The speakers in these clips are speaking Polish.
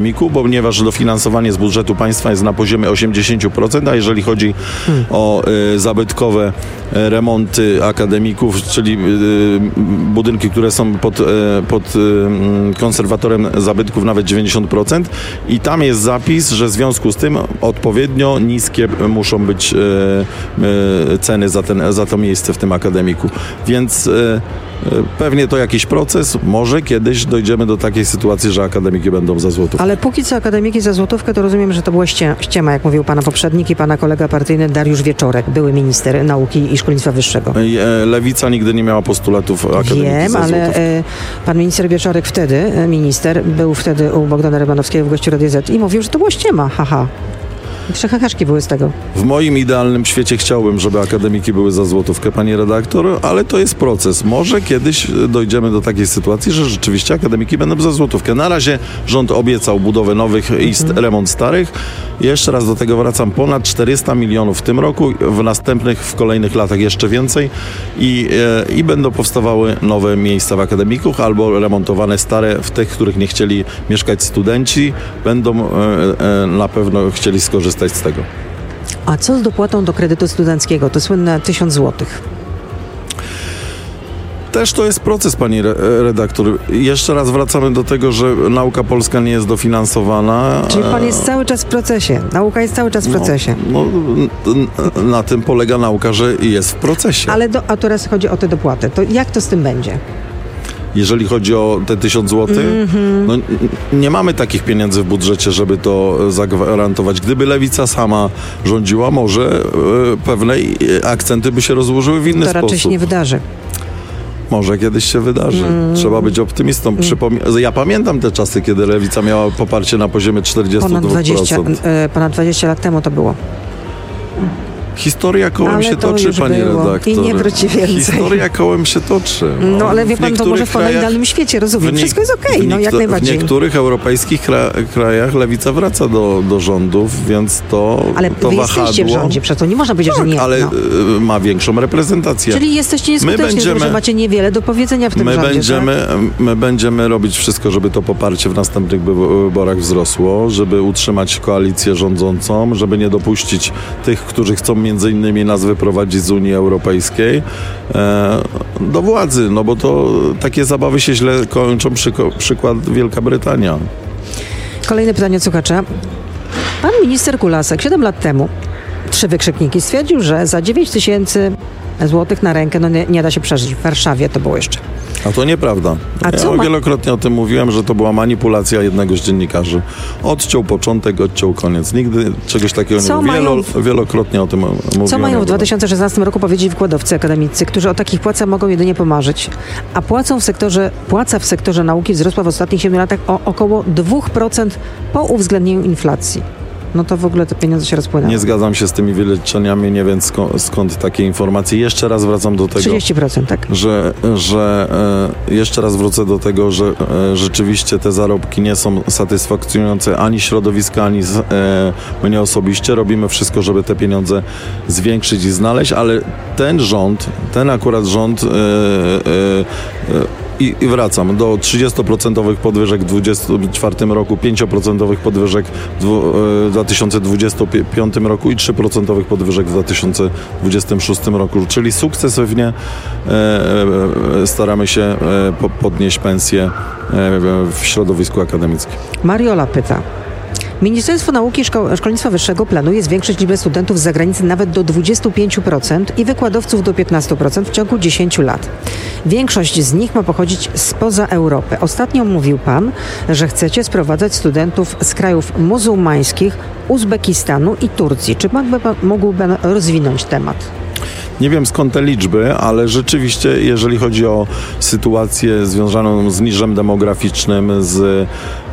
ponieważ dofinansowanie z budżetu państwa jest na poziomie 80%, a jeżeli chodzi o zabytkowe remonty akademików, czyli budynki, które są pod konserwatorem zabytków, nawet 90%, i tam jest zapis, że w związku z tym odpowiednio niskie muszą być ceny za to miejsce w tym akademiku. Więc pewnie to jakiś proces, może kiedyś dojdziemy do takiej sytuacji, że akademiki będą za złotówkę. Ale póki co akademiki za złotówkę, to rozumiem, że to była ściema, jak mówił pana poprzednik i pana kolega partyjny Dariusz Wieczorek, były minister nauki i szkolnictwa wyższego. Lewica nigdy nie miała postulatów akademiki Wiem, za ale złotówkę. pan minister Wieczorek wtedy, był wtedy u Bogdana Rymanowskiego w gościu Radia Z i mówił, że to była ściema, haha. Przechachaszki były z tego. W moim idealnym świecie chciałbym, żeby akademiki były za złotówkę, pani redaktor, ale to jest proces. Może kiedyś dojdziemy do takiej sytuacji, że rzeczywiście akademiki będą za złotówkę. Na razie rząd obiecał budowę nowych i remont starych. Jeszcze raz do tego wracam. Ponad 400 milionów w tym roku, w kolejnych latach jeszcze więcej i będą powstawały nowe miejsca w akademikach albo remontowane stare w tych, w których nie chcieli mieszkać studenci. Będą na pewno chcieli skorzystać z tego. A co z dopłatą do kredytu studenckiego? To słynne 1000 złotych. Też to jest proces, pani redaktor. Jeszcze raz wracamy do tego, że nauka polska nie jest dofinansowana. Czyli pan jest cały czas w procesie. Nauka jest cały czas w procesie. Na tym polega nauka, że jest w procesie. Ale a teraz chodzi o te dopłaty. To jak to z tym będzie? Jeżeli chodzi o te 1000 zł, nie mamy takich pieniędzy w budżecie, żeby to zagwarantować. Gdyby Lewica sama rządziła, może pewne akcenty by się rozłożyły w inny sposób. To raczej się nie wydarzy. Może kiedyś się wydarzy. Trzeba być optymistą. Ja pamiętam te czasy, kiedy Lewica miała poparcie na poziomie 42%. Ponad 20 lat temu to było. Historia kołem się toczy, pani redaktor. I nie wróci więcej. Historia kołem się toczy. No ale wie pan, to może w pana idealnym świecie, rozumiem. Wszystko jest okej, jak najbardziej. W niektórych europejskich krajach Lewica wraca do rządów, więc to ale wy jesteście w rządzie, przecież to nie można powiedzieć, że nie. Ale ma większą reprezentację. Czyli jesteście nieskuteczni, że macie niewiele do powiedzenia w tym rządzie. My będziemy robić wszystko, żeby to poparcie w następnych wyborach wzrosło, żeby utrzymać koalicję rządzącą, żeby nie dopuścić tych, którzy chcą między innymi nas wyprowadzić z Unii Europejskiej do władzy, no bo to takie zabawy się źle kończą, przykład Wielka Brytania. Kolejne pytanie od słuchacza. Pan minister Kulasek 7 lat temu, 3 wykrzykniki, stwierdził, że za 9000 złotych na rękę nie da się przeżyć. W Warszawie to było jeszcze. A to nieprawda. Wielokrotnie o tym mówiłem, że to była manipulacja jednego z dziennikarzy. Odciął początek, odciął koniec. Nigdy czegoś takiego nie mówiłem. Wielokrotnie o tym mówiłem. Co mają w 2016 roku powiedzieć wykładowcy akademicy, którzy o takich płacach mogą jedynie pomarzyć? A płaca w sektorze nauki wzrosła w ostatnich 7 latach o około 2% po uwzględnieniu inflacji. No to w ogóle te pieniądze się rozpłynęły. Nie zgadzam się z tymi wyliczeniami, nie wiem skąd takie informacje. Jeszcze raz wracam do tego, 30%, tak. że jeszcze raz wrócę do tego, że rzeczywiście te zarobki nie są satysfakcjonujące ani środowiska, ani mnie osobiście. Robimy wszystko, żeby te pieniądze zwiększyć i znaleźć, ale ten akurat rząd i wracam do 30% podwyżek w 2024 roku, 5% podwyżek w 2025 roku i 3% podwyżek w 2026 roku. Czyli sukcesywnie staramy się podnieść pensje w środowisku akademickim. Mariola pyta. Ministerstwo Nauki i Szkolnictwa Wyższego planuje zwiększyć liczbę studentów z zagranicy nawet do 25% i wykładowców do 15% w ciągu 10 lat. Większość z nich ma pochodzić spoza Europy. Ostatnio mówił pan, że chcecie sprowadzać studentów z krajów muzułmańskich, Uzbekistanu i Turcji. Czy mógłby pan rozwinąć temat? Nie wiem skąd te liczby, ale rzeczywiście, jeżeli chodzi o sytuację związaną z niżem demograficznym, z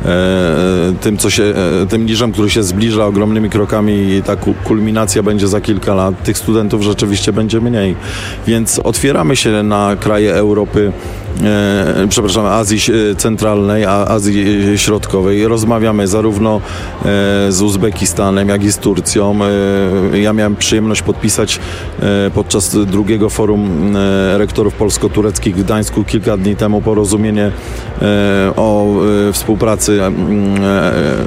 tym niżem, który się zbliża ogromnymi krokami i ta kulminacja będzie za kilka lat, tych studentów rzeczywiście będzie mniej. Więc otwieramy się na kraje Europy Azji Centralnej, Azji Środkowej. Rozmawiamy zarówno z Uzbekistanem, jak i z Turcją. Ja miałem przyjemność podpisać podczas drugiego forum rektorów polsko-tureckich w Gdańsku kilka dni temu porozumienie o współpracy